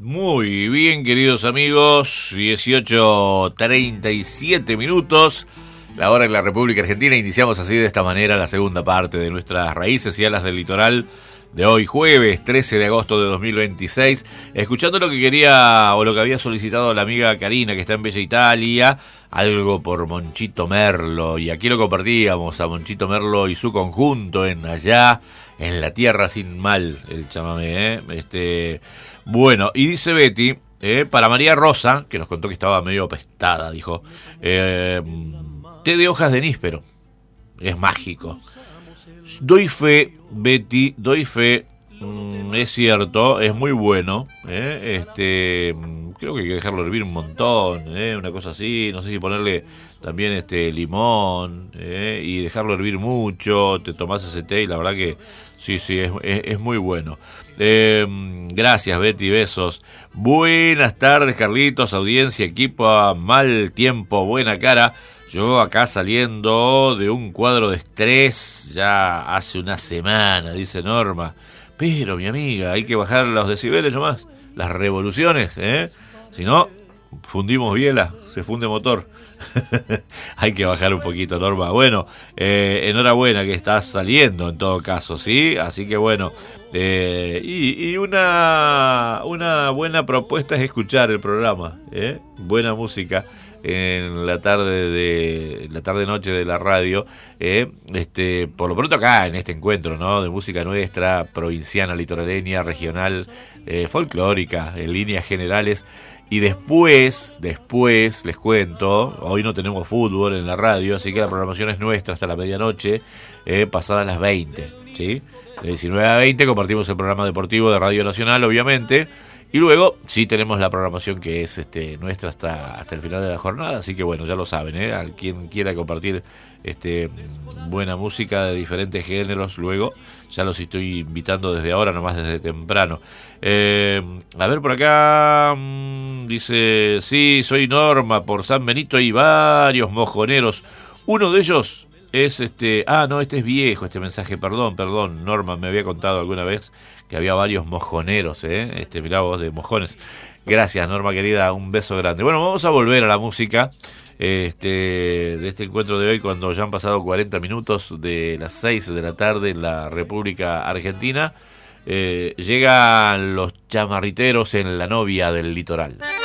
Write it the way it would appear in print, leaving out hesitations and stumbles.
Muy bien, queridos amigos, 18:37 minutos, la hora en la República Argentina. Iniciamos así, de esta manera, la segunda parte de nuestras raíces y alas del litoral de hoy, jueves 13 de agosto de 2026, escuchando lo que quería o lo que había solicitado la amiga Karina, que está en Bella Italia, algo por Monchito Merlo, y aquí lo compartíamos a Monchito Merlo y su conjunto en Allá en la Tierra Sin Mal, el chamamé, Bueno, y dice Betty, para María Rosa, que nos contó que estaba medio apestada, dijo, té de hojas de níspero, es mágico. Doy fe, Betty, doy fe, es cierto, es muy bueno, creo que hay que dejarlo hervir un montón, una cosa así, no sé si ponerle también limón, y dejarlo hervir mucho, te tomás ese té y la verdad que sí, es muy bueno. Gracias, Betty, besos. Buenas tardes, Carlitos, audiencia, equipo, mal tiempo, buena cara. Yo acá saliendo de un cuadro de estrés ya hace una semana, dice Norma. Pero, mi amiga, hay que bajar los decibeles nomás, las revoluciones, si no, fundimos biela, se funde motor. Hay que bajar un poquito, Norma. Bueno, enhorabuena que estás saliendo en todo caso, ¿sí? Así que bueno, y una buena propuesta es escuchar el programa, buena música en la tarde noche de la radio, por lo pronto acá en este encuentro, ¿no?, de música nuestra, provinciana, litoraleña, regional, folclórica, en líneas generales. Y después les cuento, hoy no tenemos fútbol en la radio, así que la programación es nuestra hasta la medianoche, pasadas las 20, ¿sí? De 19 a 20 compartimos el programa deportivo de Radio Nacional, obviamente, y luego sí tenemos la programación que es nuestra hasta el final de la jornada, así que bueno, ya lo saben, a quien quiera compartir buena música de diferentes géneros, luego ya los estoy invitando desde ahora, nomás desde temprano. A ver, por acá dice, sí, soy Norma, por San Benito hay varios mojoneros, uno de ellos es no, este es viejo este mensaje, perdón, Norma, me había contado alguna vez que había varios mojoneros, mirá vos, de mojones. Gracias, Norma querida, un beso grande. Bueno, vamos a volver a la música de este encuentro de hoy, cuando ya han pasado 40 minutos de las 6 de la tarde en la República Argentina. Llegan los chamarriteros en La Novia del Litoral.